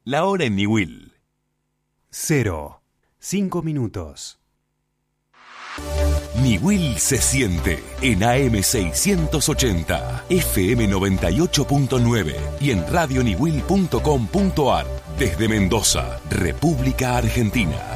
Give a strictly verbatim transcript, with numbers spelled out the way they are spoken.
La hora en Niwil. Cero. Cinco minutos. Niwil se siente en A M seiscientos ochenta, F M noventa y ocho punto nueve y en radio niwil punto com punto ar desde Mendoza, República Argentina.